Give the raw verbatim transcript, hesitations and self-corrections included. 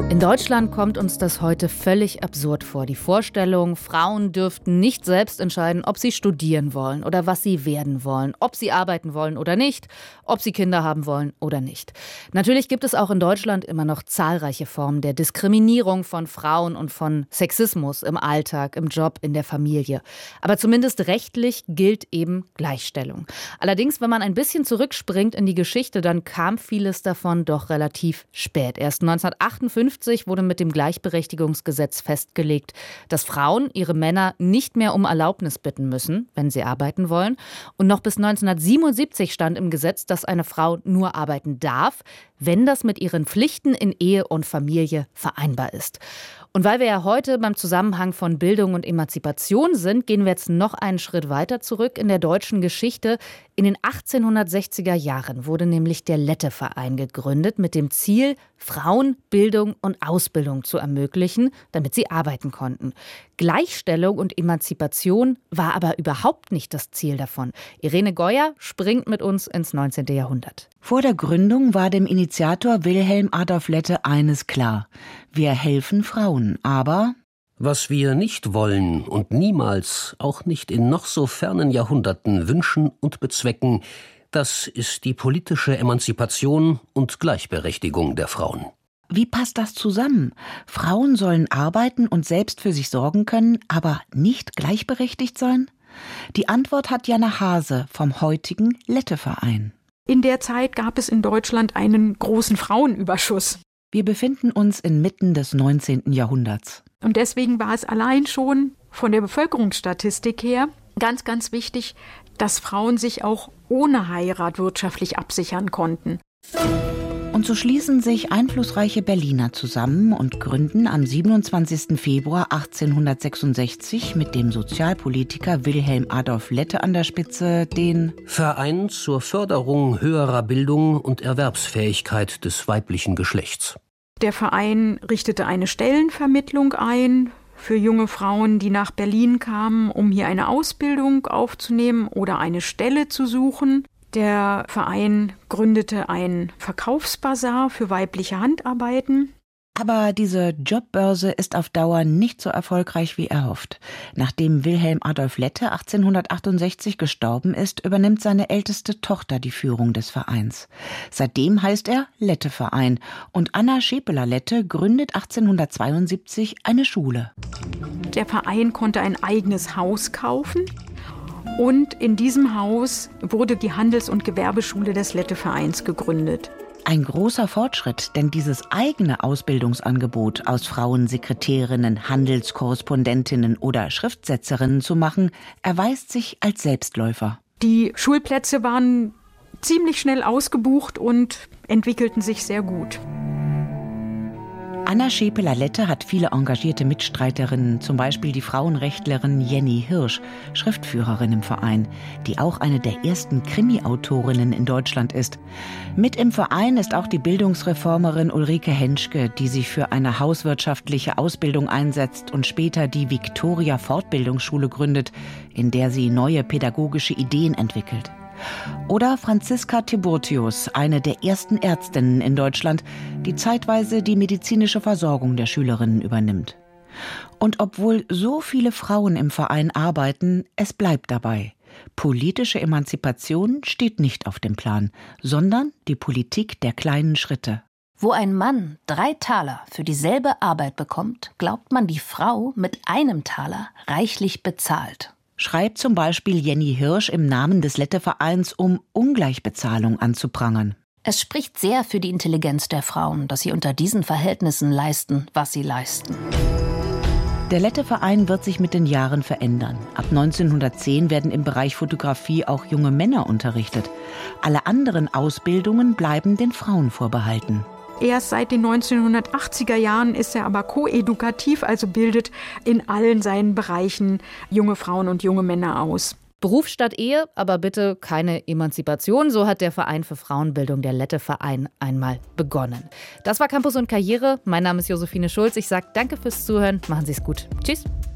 In Deutschland kommt uns das heute völlig absurd vor. Die Vorstellung, Frauen dürften nicht selbst entscheiden, ob sie studieren wollen oder was sie werden wollen, ob sie arbeiten wollen oder nicht, ob sie Kinder haben wollen oder nicht. Natürlich gibt es auch in Deutschland immer noch zahlreiche Formen der Diskriminierung von Frauen und von Sexismus im Alltag, im Job, in der Familie. Aber zumindest rechtlich gilt eben Gleichstellung. Allerdings, wenn man ein bisschen zurückspringt in die Geschichte, dann kam vieles davon doch relativ spät. Erst neunzehnhundertachtundfünfzig wurde mit dem Gleichberechtigungsgesetz festgelegt, dass Frauen ihre Männer nicht mehr um Erlaubnis bitten müssen, wenn sie arbeiten wollen. Und noch bis neunzehnhundertsiebenundsiebzig stand im Gesetz, dass eine Frau nur arbeiten darf, wenn das mit ihren Pflichten in Ehe und Familie vereinbar ist. Und weil wir ja heute beim Zusammenhang von Bildung und Emanzipation sind, gehen wir jetzt noch einen Schritt weiter zurück in der deutschen Geschichte. In den achtzehnhundertsechziger Jahren wurde nämlich der Lette-Verein gegründet mit dem Ziel, Frauen Bildung und Ausbildung zu ermöglichen, damit sie arbeiten konnten. Gleichstellung und Emanzipation war aber überhaupt nicht das Ziel davon. Irene Goyer springt mit uns ins neunzehnten Jahrhundert. Vor der Gründung war dem Initiator Wilhelm Adolf Lette eines klar: Wir helfen Frauen, aber was wir nicht wollen und niemals, auch nicht in noch so fernen Jahrhunderten, wünschen und bezwecken, das ist die politische Emanzipation und Gleichberechtigung der Frauen. Wie passt das zusammen? Frauen sollen arbeiten und selbst für sich sorgen können, aber nicht gleichberechtigt sein? Die Antwort hat Jana Hase vom heutigen Lette-Verein. In der Zeit gab es in Deutschland einen großen Frauenüberschuss. Wir befinden uns inmitten des neunzehnten Jahrhunderts. Und deswegen war es allein schon von der Bevölkerungsstatistik her ganz, ganz wichtig, dass Frauen sich auch ohne Heirat wirtschaftlich absichern konnten. Und so schließen sich einflussreiche Berliner zusammen und gründen am siebenundzwanzigsten Februar achtzehnhundertsechsundsechzig mit dem Sozialpolitiker Wilhelm Adolf Lette an der Spitze den Verein zur Förderung höherer Bildung und Erwerbsfähigkeit des weiblichen Geschlechts. Der Verein richtete eine Stellenvermittlung ein für junge Frauen, die nach Berlin kamen, um hier eine Ausbildung aufzunehmen oder eine Stelle zu suchen. Der Verein gründete einen Verkaufsbasar für weibliche Handarbeiten. Aber diese Jobbörse ist auf Dauer nicht so erfolgreich wie erhofft. Nachdem Wilhelm Adolf Lette achtzehnhundertachtundsechzig gestorben ist, übernimmt seine älteste Tochter die Führung des Vereins. Seitdem heißt er Lette-Verein und Anna Schepeler-Lette gründet achtzehnhundertzweiundsiebzig eine Schule. Der Verein konnte ein eigenes Haus kaufen. Und in diesem Haus wurde die Handels- und Gewerbeschule des Lette-Vereins gegründet. Ein großer Fortschritt, denn dieses eigene Ausbildungsangebot aus Frauensekretärinnen, Handelskorrespondentinnen oder Schriftsetzerinnen zu machen, erweist sich als Selbstläufer. Die Schulplätze waren ziemlich schnell ausgebucht und entwickelten sich sehr gut. Anna Schepeler-Lette hat viele engagierte Mitstreiterinnen, zum Beispiel die Frauenrechtlerin Jenny Hirsch, Schriftführerin im Verein, die auch eine der ersten Krimi-Autorinnen in Deutschland ist. Mit im Verein ist auch die Bildungsreformerin Ulrike Henschke, die sich für eine hauswirtschaftliche Ausbildung einsetzt und später die Victoria-Fortbildungsschule gründet, in der sie neue pädagogische Ideen entwickelt. Oder Franziska Tiburtius, eine der ersten Ärztinnen in Deutschland, die zeitweise die medizinische Versorgung der Schülerinnen übernimmt. Und obwohl so viele Frauen im Verein arbeiten, es bleibt dabei. Politische Emanzipation steht nicht auf dem Plan, sondern die Politik der kleinen Schritte. Wo ein Mann drei Taler für dieselbe Arbeit bekommt, glaubt man, die Frau mit einem Taler reichlich bezahlt. Schreibt zum Beispiel Jenny Hirsch im Namen des Lette-Vereins, um Ungleichbezahlung anzuprangern. Es spricht sehr für die Intelligenz der Frauen, dass sie unter diesen Verhältnissen leisten, was sie leisten. Der Lette-Verein wird sich mit den Jahren verändern. Ab neunzehnhundertzehn werden im Bereich Fotografie auch junge Männer unterrichtet. Alle anderen Ausbildungen bleiben den Frauen vorbehalten. Erst seit den neunzehnhundertachtziger Jahren ist er aber koedukativ, also bildet in allen seinen Bereichen junge Frauen und junge Männer aus. Beruf statt Ehe, aber bitte keine Emanzipation. So hat der Verein für Frauenbildung, der Lette-Verein, einmal begonnen. Das war Campus und Karriere. Mein Name ist Josephine Schulz. Ich sage danke fürs Zuhören. Machen Sie es gut. Tschüss.